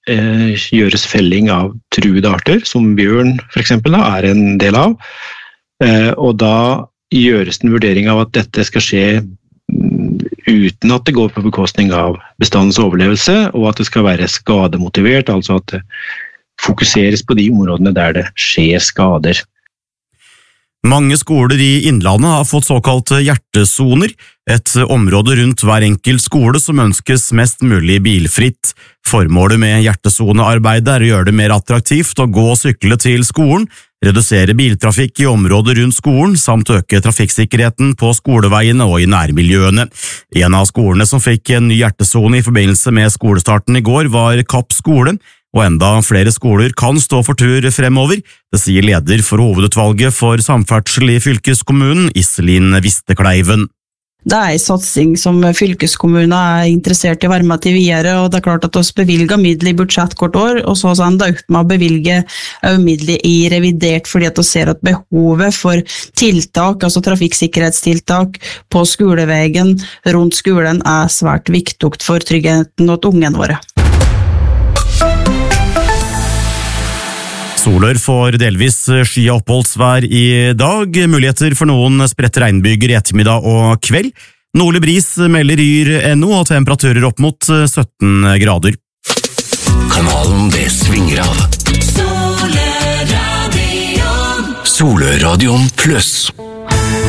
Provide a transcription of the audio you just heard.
gjøres felling av truede arter, som bjørn for eksempel er en del av, og da gjøres en vurdering av at dette skal skje uten at det går på bekostning av bestandens overlevelse, og at det skal være skademotivert, altså at det fokuseres på de områdene der det skjer skader. Mange skoler i Innlandet har fått såkalte hjertesoner, et område rundt hver enkelt skole som ønskes mest mulig bilfritt. Formålet med hjertesonearbeidet er å gjøre det mer attraktivt å gå og sykle til skolen, redusere biltrafikk i området rundt skolen, samt øke trafikksikkerheten på skoleveiene og i nærmiljøene. En av skolene som fikk en ny hjertesone i forbindelse med skolestarten i går var Kapp skole, og enda flere skoler kan stå for tur fremover. Det sier leder for hovedutvalget for samferdsel i fylkeskommunen, Iselin Vistekleiven. Det er en satsing som fylkeskommunen er interessert i å være med til videre, og det er klart at vi bevilger midler i budsjett hvert år, og så har vi økt med å bevilge midler i revidert, fordi at vi ser at behovet for tiltak, altså trafikksikkerhetstiltak på skoleveien rundt skolen er svært viktig for tryggheten og ungene våre. Solør får delvis sky- og oppholdsvær i dag, muligheter for noen spredte regnbyger i ettermiddag og kveld. Nordlig bris melder Yr.no og temperaturer opp mot 17 grader. Kanalen det svinger av. Solørradion Plus.